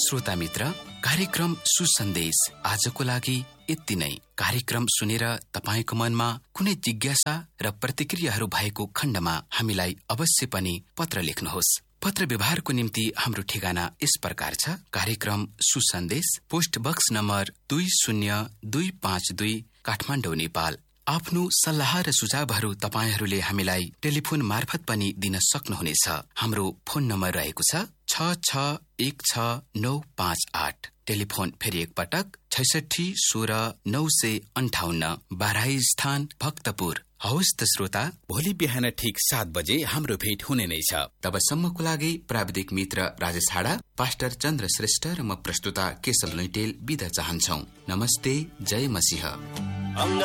श्रोता मित्र, कार्यक्रम सुसन्देश आजको लागि यति नै। कार्यक्रम सुनेर तपाईको मनमा कुनै जिज्ञासा र प्रतिक्रियाहरू भएको खण्डमा हामीलाई अवश्य पनि पत्र लेख्नुहोस्। पत्र व्यवहारको निम्ति हाम्रो ठेगाना यस प्रकार छ। कार्यक्रम सुसन्देश, post box number 20252, Kathmandu, Nepal. आफ्नो सल्लाह र सुझावहरू तपाईहरूले हामीलाई टेलिफोन मार्फत पनि दिन सक्नुहुनेछ। हाम्रो फोन नम्बर रहेको छ 66169558। टेलिफोन फेरि एकपटक 66169558, बाराही स्थान, भक्तपुर। हवस् त श्रोता, भोलि बिहान ठिक 7 बजे हाम्रो भेट हुने नै छ। तबसम्मको लागि प्राविधिक मित्र राजेश हाडा, पास्टर चन्द्र श्रेष्ठ र म प्रस्तुता केशव लैटेल बिदा चाहन्छौ। नमस्ते, जय मसीह।